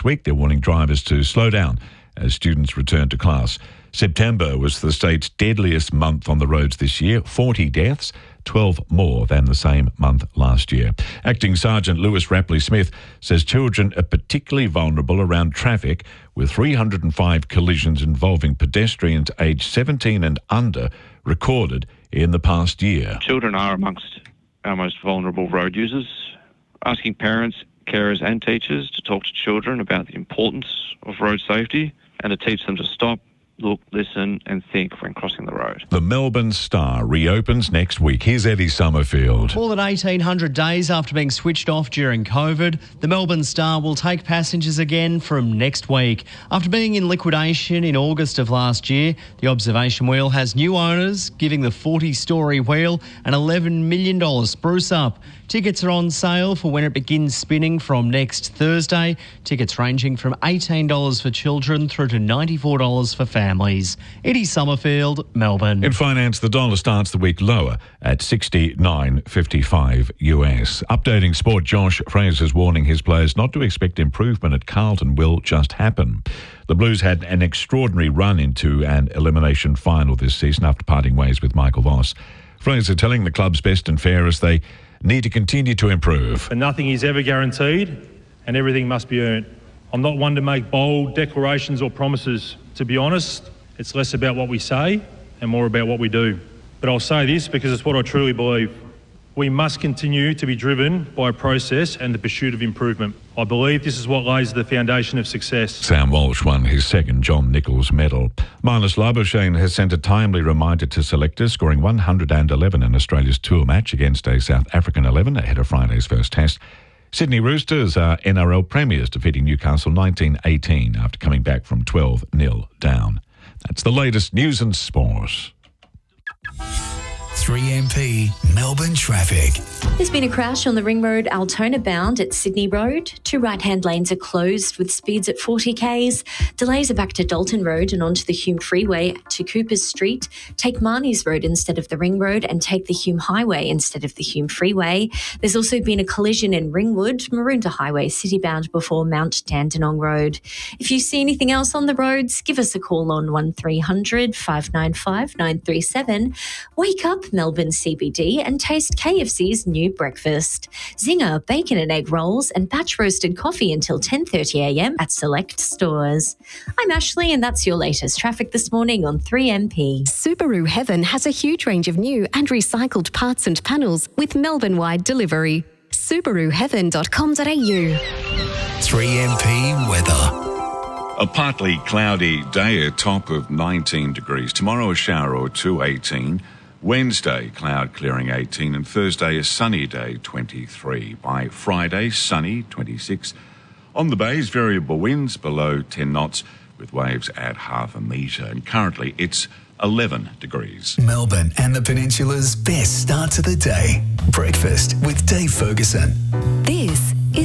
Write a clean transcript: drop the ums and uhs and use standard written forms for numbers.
week. They're warning drivers to slow down as students return to class. September was the state's deadliest month on the roads this year, 40 deaths, 12 more than the same month last year. Acting Sergeant Lewis Rapley-Smith says children are particularly vulnerable around traffic, with 305 collisions involving pedestrians aged 17 and under recorded in the past year. Children are amongst our most vulnerable road users. Asking parents, carers and teachers to talk to children about the importance of road safety and to teach them to stop, look, listen and think when crossing the road. The Melbourne Star reopens next week. Here's Eddie Summerfield. More than 1,800 days after being switched off during COVID, the Melbourne Star will take passengers again from next week. After being in liquidation in August of last year, the observation wheel has new owners, giving the 40-storey wheel an $11 million spruce up. Tickets are on sale for when it begins spinning from next Thursday. Tickets ranging from $18 for children through to $94 for families. Eddie Summerfield, Melbourne. In finance, the dollar starts the week lower at 69.55 US. Updating sport, Josh Fraser's warning his players not to expect improvement at Carlton will just happen. The Blues had an extraordinary run into an elimination final this season after parting ways with Michael Voss. Fraser telling the club's best and fairest they need to continue to improve. And nothing is ever guaranteed and everything must be earned. I'm not one to make bold declarations or promises. To be honest, it's less about what we say and more about what we do. But I'll say this because it's what I truly believe. We must continue to be driven by a process and the pursuit of improvement. I believe this is what lays the foundation of success. Sam Walsh won his second John Nichols medal. Marnus Labuschagne has sent a timely reminder to selectors, scoring 111 in Australia's tour match against a South African 11 ahead of Friday's first test. Sydney Roosters are NRL premiers, defeating Newcastle 19-18 after coming back from 12-0 down. That's the latest news and sport. 3MP Melbourne traffic. There's been a crash on the Ring Road Altona bound at Sydney Road. 2 right-hand lanes are closed with speeds at 40 k's. Delays are back to Dalton Road and onto the Hume Freeway to Coopers Street. Take Marnies Road instead of the Ring Road and take the Hume Highway instead of the Hume Freeway. There's also been a collision in Ringwood, Maroondah Highway, city-bound before Mount Dandenong Road. If you see anything else on the roads, give us a call on 1300 595 937. Wake up, Melbourne CBD, and taste KFC's new breakfast. Zinger, bacon and egg rolls and batch roasted coffee until 10:30am at select stores. I'm Ashley and that's your latest traffic this morning on 3MP. Subaru Heaven has a huge range of new and recycled parts and panels with Melbourne-wide delivery. SubaruHeaven.com.au. 3MP weather. A partly cloudy day, a top of 19 degrees. Tomorrow a shower or two, 18. Wednesday, cloud clearing 18, and Thursday, a sunny day, 23. By Friday, sunny, 26. On the bays, variable winds below 10 knots with waves at half a metre. And currently, it's 11 degrees. Melbourne and the Peninsula's best start to the day. Breakfast with Dave Ferguson.